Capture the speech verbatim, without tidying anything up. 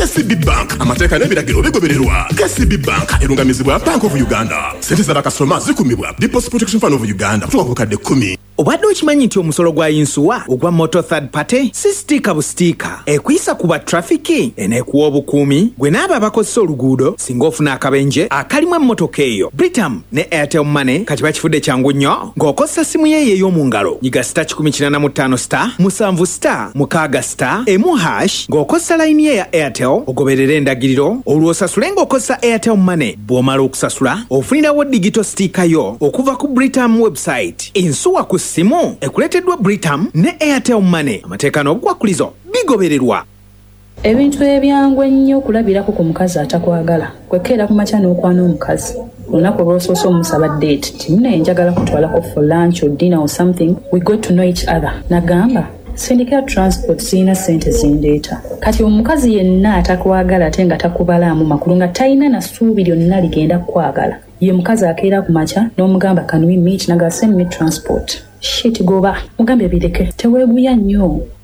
K C B Bank amateeka n'ebiragiro bigobererwa. K C B Bank erungamizibwa Bank of Uganda. Sente z'abakasitoma zikumibwa Deposit Protection Fund of Uganda kutuuka ku kadde kkumi. Obadde okimanyi nti omusolo gwa yinsuwa ogwa motor third party si stika bustika ekuyisa kuba trafiki eneekuwa obukuumi gwe n'abo abakozesa oluguudo singa ofuna akabenje akalimu emmotoka eyo. Britam ne Airtel Money kati bakifudde kyangu nnyo ng'okozesa simu ye ey'omu ngalo nyiga star kikumi kinaana mu ttaano star musanvu star mukaaga star emu hash ng'okozesa layini ye ya Airtel ogoberera endagiriro olw'osasule ng'okozesa Airtel Money bw'omala okusasula ofunirawo digital sticker yo okuva ku Britam website. Ensuwa ku simu ekuleteddwa Britam ne Airtel Money. Amateeka n'obukwakkulizo bigobererwa. Ebintu ebyangwe ennyo okulabirako ku mukazi atakwagala kwekeera ku makya n'okwana omukazi olunaku olw'osoosa omusaba date timune njagala kutwalako for lunch or dinner or something we got to know each other nagamba Syndicate Transport sina sente zindeeta kati omukazi yenna atakwagala ate nga takubalaamu makulu nga talina na ssuubi lyonna ligenda kukwagala ye mukazi akeera ku makya n'omugamba can we meet naga send me transport shit goba mugambe bireke teweeguya nnyo